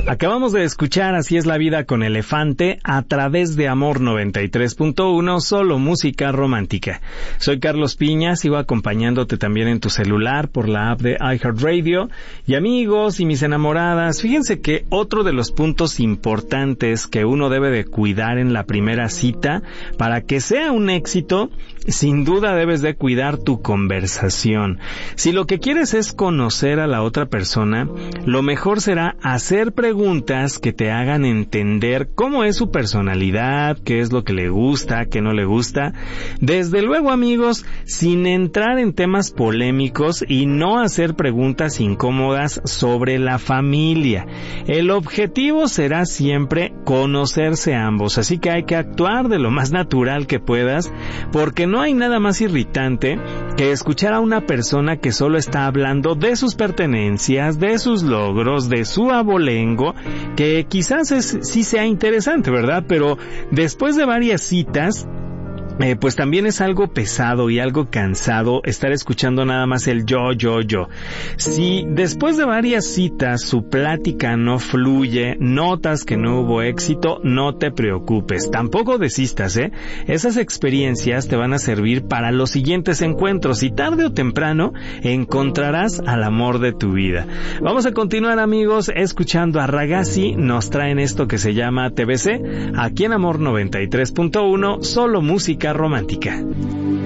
Acabamos de escuchar Así es la vida con Elefante a través de Amor 93.1, solo música romántica. Soy Carlos Piña, sigo acompañándote también en tu celular por la app de iHeartRadio. Y amigos y mis enamoradas, fíjense que otro de los puntos importantes que uno debe de cuidar en la primera cita para que sea un éxito, sin duda debes de cuidar tu conversación. Si lo que quieres es conocer a la otra persona, lo mejor será hacer preguntas que te hagan entender cómo es su personalidad, qué es lo que le gusta, qué no le gusta. Desde luego, amigos, sin entrar en temas polémicos y no hacer preguntas incómodas sobre la familia. El objetivo será siempre conocerse ambos, así que hay que actuar de lo más natural que puedas, porque no hay nada más irritante que escuchar a una persona que solo está hablando de sus pertenencias, de sus logros, de su abolengo, que quizás sí sea interesante, ¿verdad? Pero después de varias citas, pues también es algo pesado y algo cansado estar escuchando nada más el yo. Si después de varias citas su plática no fluye, notas que no hubo éxito, no te preocupes, tampoco desistas, Esas experiencias te van a servir para los siguientes encuentros y tarde o temprano encontrarás al amor de tu vida. Vamos a continuar, amigos, escuchando a Ragazzi. Nos traen esto que se llama TBC, aquí en Amor 93.1, solo música romántica.